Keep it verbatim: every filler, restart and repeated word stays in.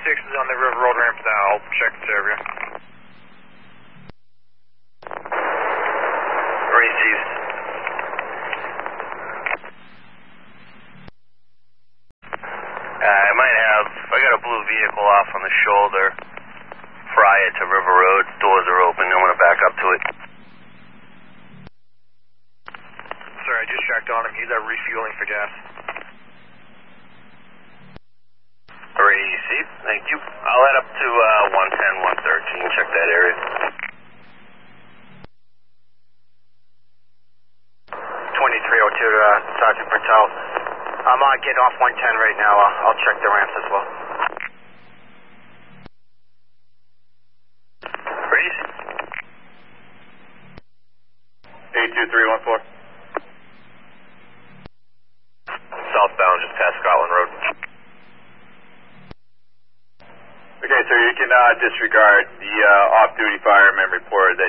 six is on the River Road ramp now. I'll check the area. Received. Uh, I might have, I got a blue vehicle off on the shoulder, prior to River Road. Doors are open. I want to back up to it. Sorry, I just checked on him. He's uh, refueling for gas. Received. Thank you. I'll head up to uh, one ten, one thirteen. Check that area. twenty-three oh two to uh, Sergeant Bertel. I'm uh, getting off one ten right now. Uh, I'll check the ramps as well. Breeze. eight two three one four. Southbound, just past Scotland Road. Okay, sir, you can uh, disregard the uh, off-duty fireman report that